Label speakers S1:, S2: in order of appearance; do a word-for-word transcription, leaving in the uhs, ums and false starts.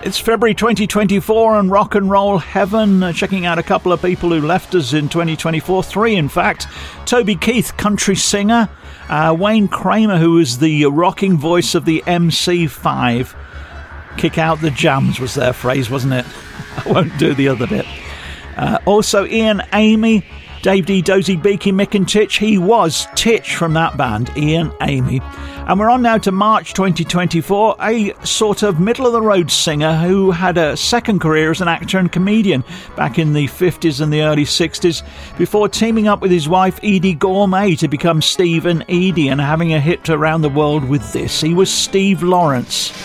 S1: It's February twenty twenty-four and Rock and Roll Heaven. Uh, checking out a couple of people who left us in twenty twenty-four. Three, in fact. Toby Keith, country singer. Uh, Wayne Kramer, who was the rocking voice of the M C five. Kick out the jams was their phrase, wasn't it? I won't do the other bit. Uh, also, Ian Amy, Dave D, Dozy, Beaky, Mick and Titch. He was Titch from that band, Ian Amy. And we're on now to March twenty twenty-four, a sort of middle-of-the-road singer who had a second career as an actor and comedian back in the fifties and the early sixties, before teaming up with his wife Edie Gourmet to become Steve and Edie and having a hit around the world with this. He was Steve Lawrence.